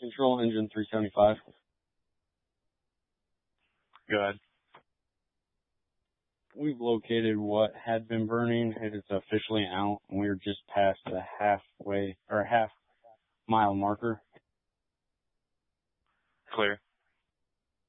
Control engine 375. Go ahead. We've located what had been burning. It is officially out, and we're just past the half mile marker. Clear.